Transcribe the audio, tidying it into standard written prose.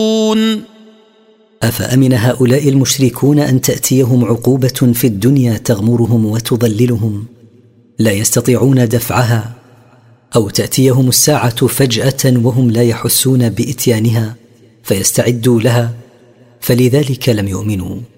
أفأمن هؤلاء المشركون أن تأتيهم عقوبة في الدنيا تغمرهم وتضللهم لا يستطيعون دفعها، أو تأتيهم الساعة فجأة وهم لا يحسون بإتيانها فيستعدوا لها، فلذلك لم يؤمنوا.